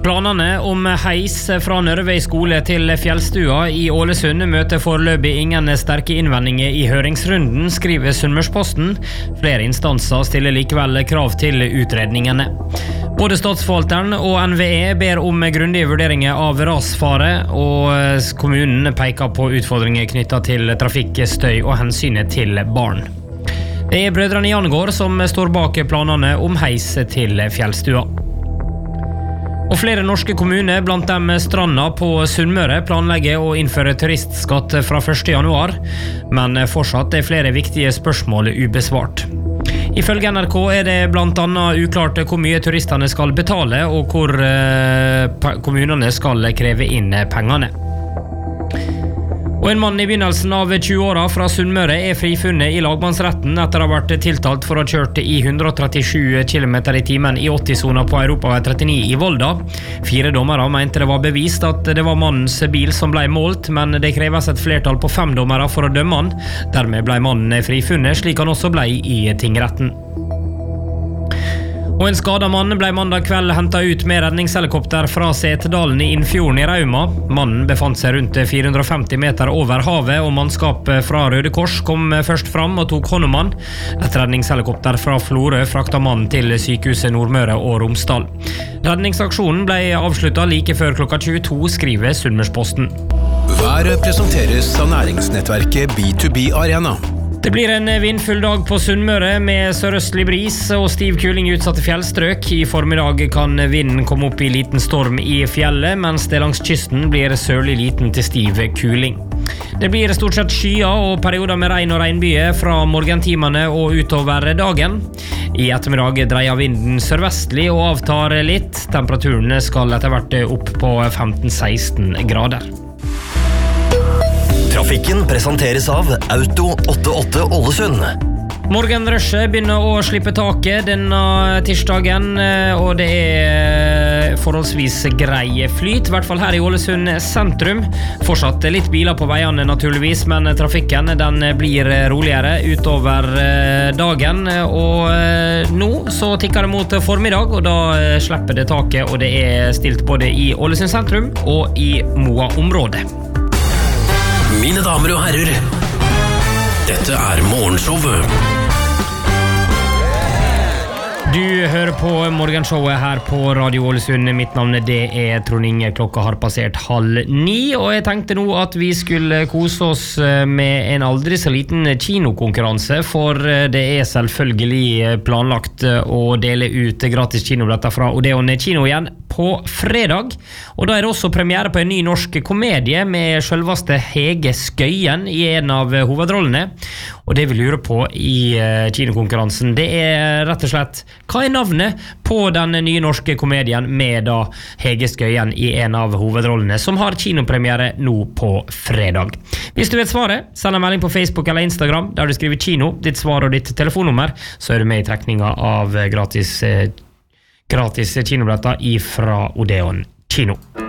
Planene om heis fra Nørvei skole til Fjellstua I Ålesund møter foreløpig ingen sterke innvendinger I høringsrunden, skriver Sunnmørsposten. Flere instanser stiller likevel krav til utredningene. Både statsforvalteren og NVE ber om grundige vurderinger av rasfare, og kommunen peker på utfordringer knyttet til trafikk, støy og hensynet til barn. Det brødrene Jangård som står bak planene om heis til Fjellstua. Og flere norske kommuner, blant dem Stranda på Sunnmøre, planlegger å innføre turistskatt fra 1. januar, men fortsatt flere viktige spørsmål ubesvart. Ifølge NRK det blant annet uklart hvor mye turistene skal betale, og hvor kommunene skal kreve inn pengene. Og en mann I begynnelsen av 20-åra fra Sunnmøre frifunnet I lagmannsretten etter å ha vært tiltalt for å ha kjørt I 137 km/t I 80-soner på Europavei 39 I Volda. 4 dommere mente det var bevist at det var mannens bil som ble målt, men det kreves et flertall på 5 dommere for å dømme han. Dermed ble mannen frifunnet, slik han også ble I tingretten. Og en skadet mann ble mandag kveld hentet ut med redningshelikopter fra Setedalen I Innfjorden I Rauma. Mannen befant seg rundt 450 meter over havet, og mannskapet fra Røde Kors kom først fram og tok hånd om han. Et redningshelikopter fra Florø fraktet mannen til sykehuset Nordmøre og Romsdal. Redningsaksjonen ble avsluttet like før klokka 22, skriver Sunnmørsposten. Været presenteres av næringsnettverket B2B Arena. Det blir en vindfull dag på Sunnmøre med sørøstlig bris og stiv kuling I utsatte fjellstrøk. I formiddag kan vinden komme opp I liten storm I fjellet, mens det langs kysten blir sørlig liten til stiv kuling. Det blir stort sett skyer og perioder med regn og regnbyger fra morgentimene og utover dagen. I ettermiddag dreier vinden sørvestlig og avtar litt. Temperaturen skal etter hvert opp på 15-16 grader. Trafikken presenteres av Auto 88 Ålesund. Morgenrushet begynner å slippe taket denne tirsdagen, og det forholdsvis grei flyt, I hvert fall her I Ålesund sentrum. Fortsatt litt biler på veiene naturligvis, men trafikken den blir roligere utover dagen, og nå så tikker det mot formiddag, og da slipper det taket, og det stilt både I Ålesund sentrum og I Moa-området. Mine damer og herrer, dette Morgenshowet. Du hører på morgenshowet her på Radio Ålesund. Mitt navn det Trond Inge. Klokka har passert 8:30, og jeg tenkte nå at vi skulle kose oss med en aldri så liten kinokonkurranse, for det selvfølgelig planlagt å dele ut gratis kinobilletter fra Odeon kino igjen på fredag, og da det også premiere på en ny norsk komedie med selveste Hege Skøyen I en av hovedrollene. Og det vi lurer på I kinokonkurransen, det rett og slett hva navnet på den nye norske komedien med da Hege Skøyen I en av hovedrollene, som har kinopremiere nå på fredag. Hvis du vet svaret, send en melding på Facebook eller Instagram der du skriver kino, ditt svar og ditt telefonnummer, så du med I trekninga av gratis kinobilletter fra Odeon kino.